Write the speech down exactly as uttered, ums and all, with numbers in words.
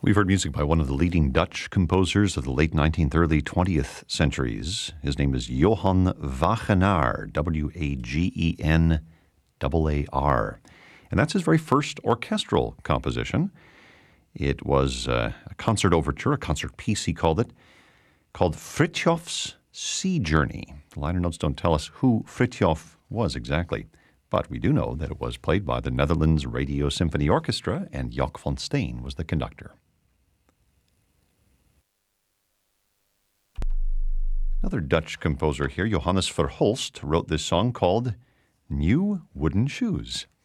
We've heard music by one of the leading Dutch composers of the late nineteenth, early twentieth centuries. His name is Johann Wagenaar, W A G E N A A R. And that's his very first orchestral composition. It was uh, a concert overture, a concert piece, he called it, called Fritjof's Sea Journey. The liner notes don't tell us who Fritjof was exactly, but we do know that it was played by the Netherlands Radio Symphony Orchestra, and Jock van Steen was the conductor. Another Dutch composer here, Johannes Verhulst, wrote this song called New Wooden Shoes.